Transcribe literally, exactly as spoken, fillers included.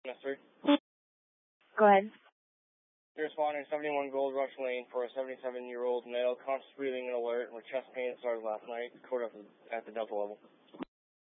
Mister Go ahead. You're responding to seventy-one Gold Rush Lane for a seventy-seven-year-old male, conscious breathing and alert, with chest pain that started last night, code at the, at the Delta level.